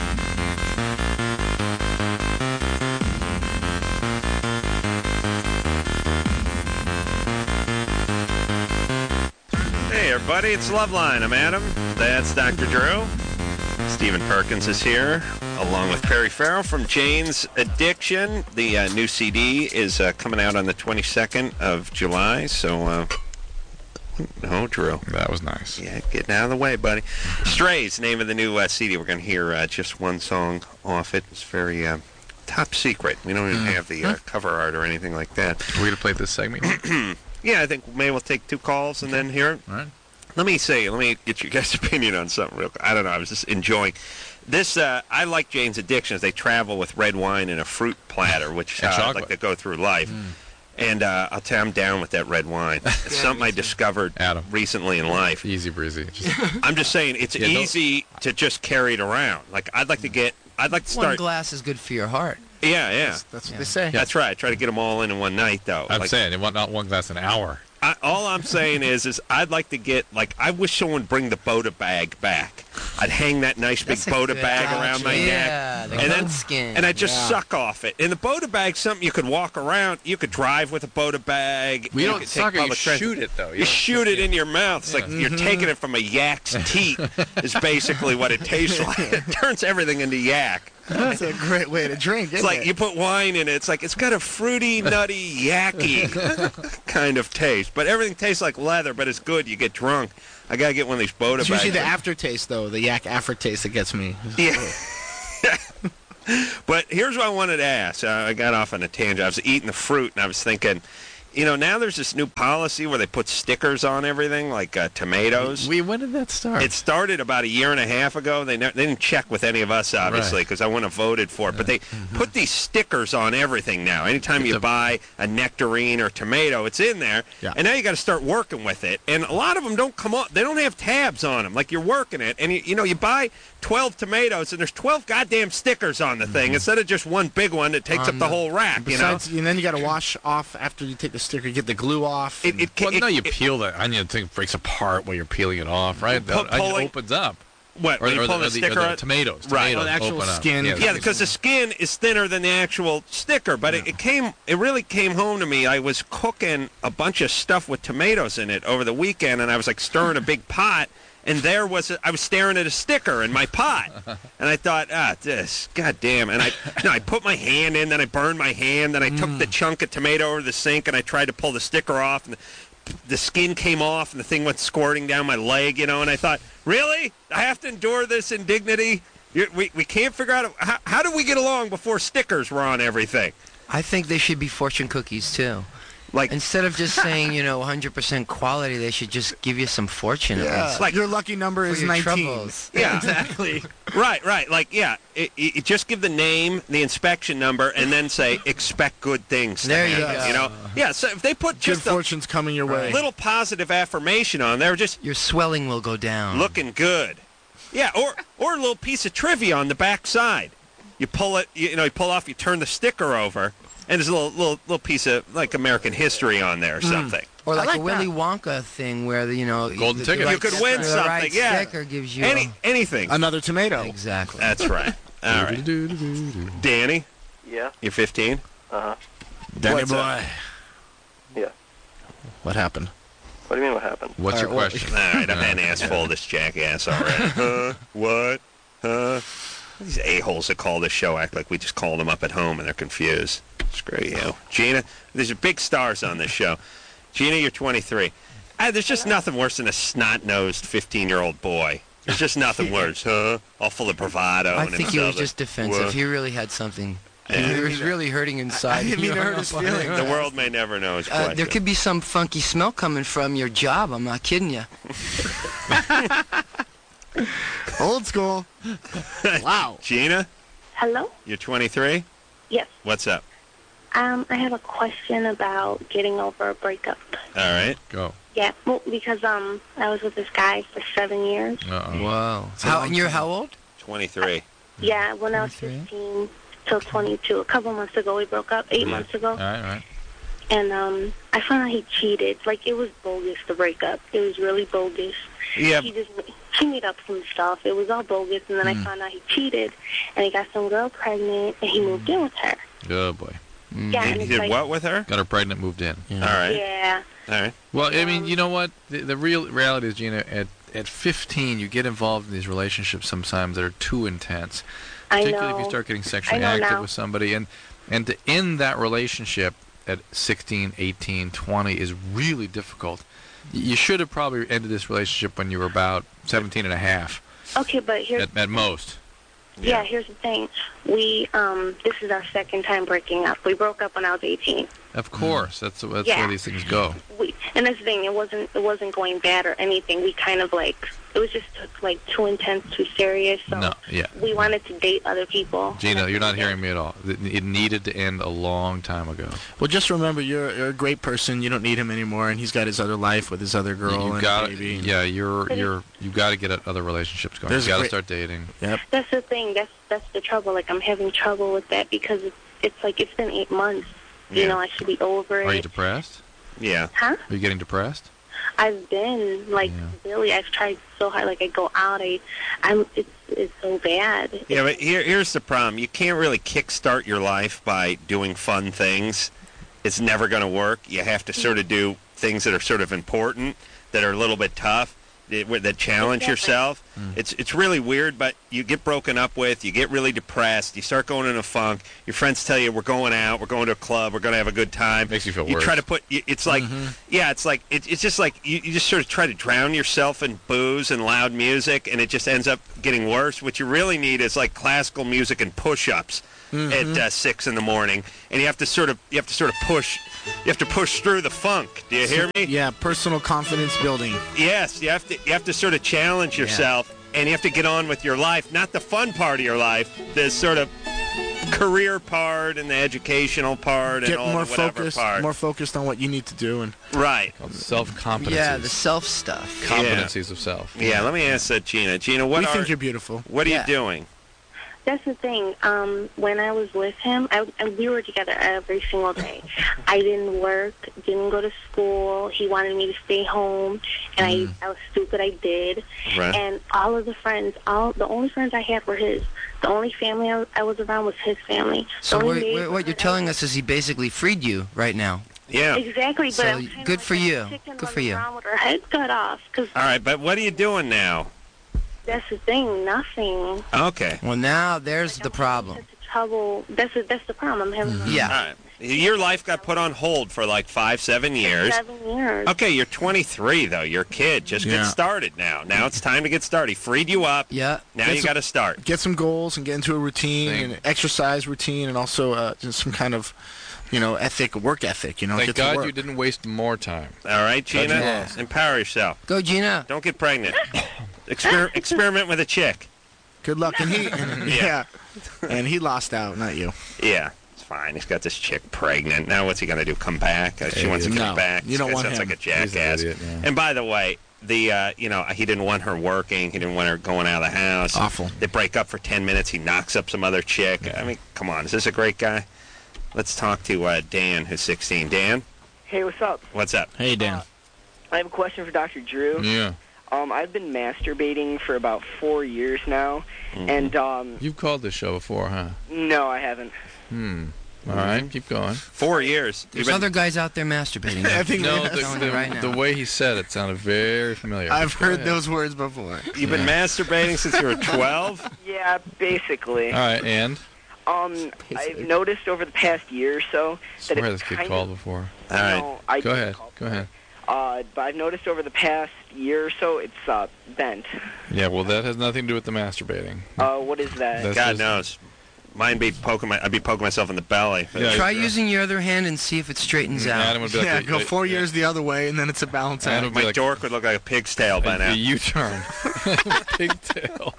Speaker 1: Hey, everybody, it's Loveline. I'm Adam. That's Dr. Drew. Stephen Perkins is here, along with Perry Farrell from Jane's Addiction. The new CD is coming out on the 22nd of July, so... No, Drew.
Speaker 4: That was nice.
Speaker 1: Yeah, getting out of the way, buddy. Strays, name of the new CD. We're going to hear just one song off it. It's very top secret. We don't even have the cover art or anything like that.
Speaker 4: We're going to play this segment.
Speaker 1: Yeah, I think maybe we'll take two calls and then hear it.
Speaker 4: All right.
Speaker 1: Let me get your guys' opinion on something real quick. I don't know. I was just enjoying this. I like Jane's Addiction as they travel with red wine and a fruit platter, which
Speaker 4: And
Speaker 1: I
Speaker 4: chocolate.
Speaker 1: like to go through life. And I'll tell you, I'm down with that red wine. It's something I discovered
Speaker 4: Adam.
Speaker 1: recently in life.
Speaker 4: Easy breezy.
Speaker 1: I'm just saying it's
Speaker 4: Yeah, don't-
Speaker 1: easy to just carry it around. Like I'd like to
Speaker 3: One
Speaker 1: start.
Speaker 3: glass is good for your heart.
Speaker 1: Yeah.
Speaker 2: That's what they say.
Speaker 1: That's right. Try to get them all in one night, though.
Speaker 4: I'm
Speaker 1: Like,
Speaker 4: saying, not one glass an hour.
Speaker 1: all I'm saying is I'd like to get, like, I wish someone would bring the Boda bag back. I'd hang that nice big
Speaker 3: That's a
Speaker 1: Boda
Speaker 3: good
Speaker 1: bag around my neck.
Speaker 3: Yeah, the
Speaker 1: And then-
Speaker 3: goat skin.
Speaker 1: And I just suck off it. And the Boda bag's something you could walk around. You could drive with a Boda bag.
Speaker 4: We
Speaker 1: you
Speaker 4: don't
Speaker 1: could take
Speaker 4: suck it. You
Speaker 1: public transit.
Speaker 4: shoot it, though.
Speaker 1: You shoot it in your mouth. It's like you're taking it from a yak's teat is basically what it tastes like. It turns everything into yak.
Speaker 2: That's a great way to drink,
Speaker 1: It's
Speaker 2: isn't
Speaker 1: like
Speaker 2: it?
Speaker 1: you put wine in it. It's like it's got a fruity, nutty, yacky kind of taste. But everything tastes like leather, but it's good. You get drunk. I got to get one of these Boda
Speaker 2: It's
Speaker 1: bags.
Speaker 2: usually the aftertaste, though, the yak aftertaste that gets me.
Speaker 1: Yeah. But here's what I wanted to ask. I got off on a tangent. I was eating the fruit, and I was thinking, now there's this new policy where they put stickers on everything, like tomatoes.
Speaker 4: When did that start?
Speaker 1: It started about a year and a half ago. They didn't check with any of us, obviously, because I wouldn't have voted for it. But they put these stickers on everything now. Anytime you buy a nectarine or tomato, it's in there.
Speaker 2: Yeah.
Speaker 1: And now you got to start working with it. And a lot of them don't come on. They don't have tabs on them. Like you're working it, and you buy 12 tomatoes, and there's 12 goddamn stickers on the thing instead of just one big one that takes up the whole rack.
Speaker 2: Besides, and then you got to wash off after you take the sticker, get the glue off.
Speaker 1: It
Speaker 4: you peel the onion. The thing breaks apart while you're peeling it off, right? The onion
Speaker 1: pulling-
Speaker 4: opens up.
Speaker 1: What?
Speaker 4: Or,
Speaker 1: when you
Speaker 4: or
Speaker 1: pull
Speaker 4: the,
Speaker 1: the sticker
Speaker 4: or the
Speaker 1: out?
Speaker 4: tomatoes.
Speaker 1: Right.
Speaker 4: Tomatoes
Speaker 2: Oh, the actual
Speaker 4: open up.
Speaker 2: skin.
Speaker 1: Yeah, because the skin is thinner than the actual sticker. But it really came home to me. I was cooking a bunch of stuff with tomatoes in it over the weekend, and I was like stirring a big pot, and there I was staring at a sticker in my pot, and I thought, this, goddamn, and I put my hand in, then I burned my hand, then I took the chunk of tomato over the sink, and I tried to pull the sticker off, and the skin came off, and the thing went squirting down my leg, and I thought, really? I have to endure this indignity? We can't figure out, how do we get along before stickers were on everything?
Speaker 3: I think they should be fortune cookies, too.
Speaker 1: Like,
Speaker 3: instead of just saying, 100% quality, they should just give you some fortune.
Speaker 2: Yeah, like your lucky number is 19.
Speaker 3: Troubles.
Speaker 1: Yeah,
Speaker 2: exactly.
Speaker 1: Right. Like, yeah, it just give the name, the inspection number, and then say expect good things.
Speaker 3: There you go.
Speaker 1: Yeah. So if they put just
Speaker 2: good fortune's coming your way,
Speaker 1: little positive affirmation on there, just
Speaker 3: your swelling will go down.
Speaker 1: Looking good. Yeah, or a little piece of trivia on the back side. You pull it, you pull off, you turn the sticker over. And there's a little piece of, like, American history on there or something.
Speaker 3: Or like a Willy Wonka thing where,
Speaker 4: golden ticket.
Speaker 1: You could win something,
Speaker 3: right sticker gives you
Speaker 1: anything.
Speaker 2: Another tomato.
Speaker 3: Exactly.
Speaker 1: That's right. All right. Danny?
Speaker 8: Yeah?
Speaker 1: You're 15?
Speaker 8: Uh-huh.
Speaker 2: Danny boy.
Speaker 8: Yeah.
Speaker 2: What happened?
Speaker 8: What do you mean what happened?
Speaker 4: What's your question?
Speaker 1: All right, I've had an ass full of this jackass already. What? These a-holes that call this show act like we just called them up at home and they're confused. Screw you. Gina, there's big stars on this show. Gina, you're 23. There's just nothing worse than a snot-nosed 15-year-old boy. There's just nothing worse, All full of bravado.
Speaker 3: I think he was just defensive.
Speaker 1: What?
Speaker 3: He really had something. He was really hurting inside.
Speaker 2: I didn't mean to hurt his feelings.
Speaker 1: The world may never know his question.
Speaker 3: There could be some funky smell coming from your job. I'm not kidding you.
Speaker 2: Old school. Wow.
Speaker 1: Gina?
Speaker 5: Hello?
Speaker 1: You're 23?
Speaker 5: Yes.
Speaker 1: What's up?
Speaker 5: I have a question about getting over a breakup.
Speaker 1: All right.
Speaker 4: Go.
Speaker 5: Yeah, well, because I was with this guy for 7 years.
Speaker 4: Uh-oh.
Speaker 3: Wow. You're how old?
Speaker 1: 23.
Speaker 5: Yeah, when I was 15 till 22. A couple months ago we broke up, 8 months ago.
Speaker 4: All right.
Speaker 5: And I found out he cheated. Like, it was bogus, the breakup. It was really bogus.
Speaker 1: Yeah.
Speaker 5: He made up some stuff. It was all bogus, and then I found out he cheated, and he got some girl pregnant, and he moved in with her.
Speaker 4: Oh, boy.
Speaker 5: Yeah, and
Speaker 1: He
Speaker 5: it's
Speaker 1: did
Speaker 5: like,
Speaker 1: what with her?
Speaker 4: Got her pregnant, moved in.
Speaker 1: All right.
Speaker 5: Yeah.
Speaker 1: All right.
Speaker 4: Well, I mean, you know what? The real reality is, Gina, at 15, you get involved in these relationships sometimes that are too intense. Particularly if you start getting sexually active with somebody. And to end that relationship at 16, 18, 20 is really difficult. You should have probably ended this relationship when you were about 17 and a half.
Speaker 5: Okay, but here's...
Speaker 4: At most.
Speaker 5: Yeah, here's the thing. We, this is our second time breaking up. We broke up when I was 18.
Speaker 4: Of course. That's where these things go.
Speaker 5: And that's the thing. It wasn't going bad or anything. We kind of it was just too intense, too serious. So we wanted to date other people.
Speaker 4: Gina, you're not hearing me at all. It needed to end a long time ago.
Speaker 2: Well, just remember, you're a great person. You don't need him anymore, and he's got his other life with his other girl and baby.
Speaker 4: Yeah, you've got to get other relationships going. You've got to start dating.
Speaker 2: Yep.
Speaker 5: That's the thing. That's the trouble. Like, I'm having trouble with that because it's been 8 months.
Speaker 1: Yeah.
Speaker 5: I should be over it.
Speaker 4: Are you depressed?
Speaker 1: Yeah.
Speaker 5: Huh?
Speaker 4: Are you getting depressed?
Speaker 5: I've been really. I've tried so hard. Like, I go out. It's so bad.
Speaker 1: Yeah, but here's the problem. You can't really kickstart your life by doing fun things. It's never going to work. You have to sort of do things that are sort of important, that are a little bit tough, that challenge yourself. It's really weird, but you get broken up with, you get really depressed, you start going in a funk, your friends tell you, we're going out, we're going to a club, we're going to have a good time.
Speaker 4: Makes you feel
Speaker 1: worse. You try to it's like, it's just like, you just sort of try to drown yourself in booze and loud music, and it just ends up getting worse. What you really need is like classical music and push-ups at 6 in the morning, and you have to sort of push. You have to push through the funk. Do you hear me?
Speaker 2: Yeah, personal confidence building.
Speaker 1: Yes, you have to sort of challenge yourself, and you have to get on with your life, not the fun part of your life, the sort of career part and the educational part and all the whatever part.
Speaker 2: More focused on what you need to do. And
Speaker 1: right.
Speaker 4: Self-competencies.
Speaker 3: Yeah, the self stuff.
Speaker 4: Competencies of self.
Speaker 1: Yeah, let me ask that, Gina. Gina, we
Speaker 2: think you're beautiful.
Speaker 1: What are you doing?
Speaker 5: That's the thing. When I was with him, we were together every single day. I didn't work, didn't go to school. He wanted me to stay home, and I was stupid. I did.
Speaker 1: Right.
Speaker 5: And all of the friends, the only friends I had were his. The only family I was around was his family.
Speaker 3: So what you're telling us is he basically freed you right now.
Speaker 1: Yeah.
Speaker 5: Exactly, but
Speaker 3: So,
Speaker 5: I'm kinda
Speaker 3: good
Speaker 5: like
Speaker 3: for
Speaker 5: a
Speaker 3: you.
Speaker 5: chicken
Speaker 3: Good for
Speaker 5: running
Speaker 3: you.
Speaker 5: around with her head cut off. Cause
Speaker 1: All right, but what are you doing now?
Speaker 5: that's the thing. Nothing.
Speaker 1: Okay.
Speaker 3: Well, now there's the problem.
Speaker 5: Such trouble. That's the problem. I'm having.
Speaker 1: All
Speaker 3: Yeah.
Speaker 1: right. Your life got put on hold for like 5-7 years.
Speaker 5: 7 years.
Speaker 1: Okay, you're 23 though. You're a kid. Just get
Speaker 2: Yeah.
Speaker 1: started now. Now it's time to get started. He freed you up.
Speaker 3: Yeah.
Speaker 1: Now
Speaker 2: Get
Speaker 1: you
Speaker 2: some-
Speaker 1: got to start.
Speaker 2: Get some goals and get into a routine,
Speaker 4: Thank-
Speaker 2: and exercise routine, and also just some kind of, work ethic.
Speaker 4: Thank
Speaker 2: get to
Speaker 4: God
Speaker 2: work.
Speaker 4: you didn't waste more time.
Speaker 1: All right, Gina.
Speaker 3: Yes.
Speaker 1: Empower yourself.
Speaker 3: Go, Gina.
Speaker 1: Don't get pregnant. Experiment with a chick.
Speaker 2: Good luck, and and he lost out, not you.
Speaker 1: Yeah, it's fine. He's got this chick pregnant. Now what's he gonna do? Come back? She wants to come
Speaker 2: No,
Speaker 1: back.
Speaker 2: you don't
Speaker 1: This guy
Speaker 2: want
Speaker 1: sounds
Speaker 2: him.
Speaker 1: like a
Speaker 4: He's an
Speaker 1: jackass.
Speaker 4: idiot, yeah.
Speaker 1: And by the way, he didn't want her working. He didn't want her going out of the house.
Speaker 2: Awful.
Speaker 1: They break up for 10 minutes. He knocks up some other chick. I mean, come on. Is this a great guy? Let's talk to Dan, who's 16. Dan,
Speaker 9: Hey, what's up?
Speaker 1: what's up?
Speaker 2: Hey, Dan.
Speaker 9: I have a question for Dr. Drew.
Speaker 4: Yeah.
Speaker 9: I've been masturbating for about 4 years now, and
Speaker 4: You've called this show before, huh?
Speaker 9: no, I haven't.
Speaker 4: All right, keep going.
Speaker 1: 4 years.
Speaker 3: There's
Speaker 1: You've been-
Speaker 3: other guys out there masturbating.
Speaker 2: I think
Speaker 4: No,
Speaker 3: I'm telling you right now.
Speaker 4: the way he said it sounded very familiar.
Speaker 2: I've
Speaker 4: Go
Speaker 2: heard
Speaker 4: ahead.
Speaker 2: those words before.
Speaker 1: You've been masturbating since you were 12?
Speaker 9: Yeah, basically.
Speaker 4: All right, and?
Speaker 9: I've noticed over the past year or so that
Speaker 4: Swear
Speaker 9: it's
Speaker 4: this kid
Speaker 9: kind
Speaker 4: called
Speaker 9: of,
Speaker 4: before.
Speaker 1: All right.
Speaker 9: No, I
Speaker 4: Go
Speaker 9: didn't
Speaker 4: ahead.
Speaker 9: call
Speaker 4: Go ahead.
Speaker 9: But I've noticed over the past year or so it's bent.
Speaker 4: Yeah, well, that has nothing to do with the masturbating.
Speaker 9: What is that?
Speaker 4: That's
Speaker 1: God
Speaker 4: just-
Speaker 1: knows. I'd be poking myself in the belly.
Speaker 4: Yeah,
Speaker 3: Try using your other hand and see if it straightens out.
Speaker 4: Adam would be like
Speaker 2: Yeah,
Speaker 4: a-
Speaker 2: go 4 years the other way, and then it's a balance
Speaker 4: Adam
Speaker 2: act.
Speaker 4: would be
Speaker 1: My
Speaker 4: like
Speaker 1: dork would look like a pig's tail by
Speaker 4: a
Speaker 1: now.
Speaker 4: U-turn. Pigtail.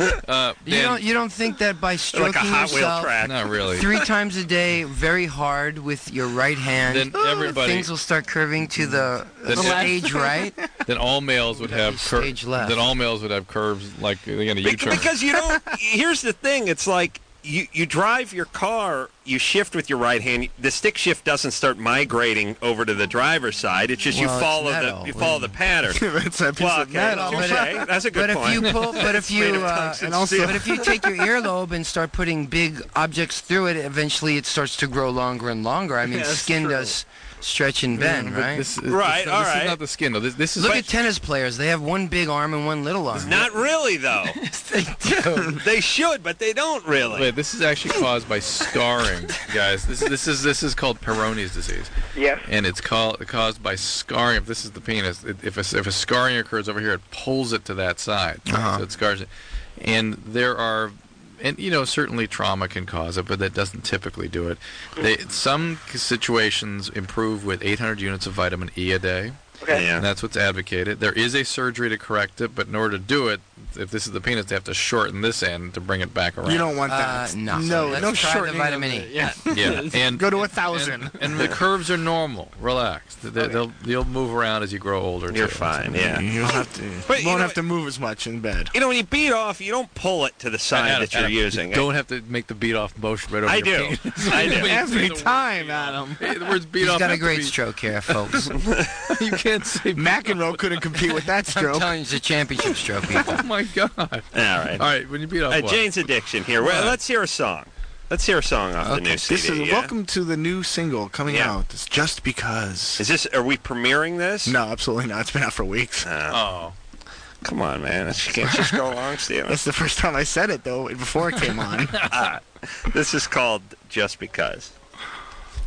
Speaker 3: You don't think that by
Speaker 1: Like
Speaker 3: stroking
Speaker 1: a Hot Wheel
Speaker 3: yourself
Speaker 1: track.
Speaker 4: Not really.
Speaker 3: 3 times a day very hard with your right hand,
Speaker 4: Then everybody,
Speaker 3: things will start curving to the
Speaker 4: Then
Speaker 3: stage right?
Speaker 4: then all males would have
Speaker 3: Stage left.
Speaker 4: Then all males would have curves like again a U-turn.
Speaker 1: Because you don't. Here's the thing. It's like you drive your car, you shift with your right hand. The stick shift doesn't start migrating over to the driver's side. It's just
Speaker 3: Well,
Speaker 1: you
Speaker 3: it's
Speaker 1: follow
Speaker 3: metal.
Speaker 1: the pattern.
Speaker 2: It's a piece
Speaker 1: Well,
Speaker 2: of
Speaker 1: okay,
Speaker 2: metal.
Speaker 1: touche. That's a good
Speaker 3: But
Speaker 1: point.
Speaker 3: if you pull, but if
Speaker 1: Made
Speaker 3: you
Speaker 1: of tungsten
Speaker 2: and also-
Speaker 1: steel.
Speaker 3: but if you take your earlobe and start putting big objects through it, eventually it starts to grow longer and longer. I mean,
Speaker 2: Yeah, that's
Speaker 3: skin
Speaker 2: true.
Speaker 3: does stretch and bend,
Speaker 4: But
Speaker 3: right?
Speaker 4: This is,
Speaker 1: Right,
Speaker 4: This,
Speaker 1: all
Speaker 4: this
Speaker 1: right.
Speaker 4: is not the skin though. This is
Speaker 3: Look at tennis players; they have one big arm and one little arm.
Speaker 1: Not really, though.
Speaker 3: They do.
Speaker 1: They should, but they don't really.
Speaker 4: Wait, this is actually caused by scarring, guys. This is called Peyronie's disease,
Speaker 9: Yes.
Speaker 4: and it's caused by scarring. If this is the penis, if a scarring occurs over here, it pulls it to that side, so it scars it. And there are, and certainly trauma can cause it, but that doesn't typically do it. Some situations improve with 800 units of vitamin E a day.
Speaker 9: Okay.
Speaker 1: Yeah.
Speaker 4: And that's what's advocated. There is a surgery to correct it, but in order to do it, if this is the penis, they have to shorten this end to bring it back around.
Speaker 2: You don't want that.
Speaker 3: No.
Speaker 2: no,
Speaker 3: Let's
Speaker 2: no
Speaker 3: try the
Speaker 2: shortening.
Speaker 3: vitamin
Speaker 2: of
Speaker 3: E.
Speaker 2: it. Yeah.
Speaker 4: Yeah, and
Speaker 2: Go to 1,000.
Speaker 4: and the curves are normal. Relax. You'll move around as you grow older.
Speaker 1: You're
Speaker 4: too.
Speaker 1: fine, yeah.
Speaker 2: You don't have to.
Speaker 1: But
Speaker 2: you
Speaker 1: you
Speaker 2: won't
Speaker 1: know-
Speaker 2: have to move as much in bed.
Speaker 1: When you beat off, you don't pull it to the side
Speaker 4: Adam,
Speaker 1: that you're
Speaker 4: Adam,
Speaker 1: using.
Speaker 4: You don't have to make the beat off motion right over
Speaker 1: I
Speaker 4: your
Speaker 1: do.
Speaker 4: penis.
Speaker 1: I do.
Speaker 2: Every time, Adam.
Speaker 4: The words beat
Speaker 3: He's
Speaker 4: off.
Speaker 3: got a
Speaker 4: have to
Speaker 3: great
Speaker 4: be-
Speaker 3: stroke here, folks.
Speaker 4: You can't say.
Speaker 2: McEnroe couldn't compete with that
Speaker 3: I'm
Speaker 2: stroke.
Speaker 3: telling you, it's a championship stroke.
Speaker 4: Oh my God! All
Speaker 1: All right.
Speaker 4: right, when you beat off. what?
Speaker 1: Jane's Addiction here. Well, let's hear a song. Let's hear a song off the new CD.
Speaker 2: This is
Speaker 1: yeah?
Speaker 2: welcome to the new single coming
Speaker 1: Yeah.
Speaker 2: out. It's Just Because.
Speaker 1: Are we premiering this?
Speaker 2: No, absolutely not. It's been out for weeks.
Speaker 4: Oh.
Speaker 1: Come on, man. You can't just go along, Steven.
Speaker 2: That's the first time I said it though, before it came on.
Speaker 1: This is called Just Because.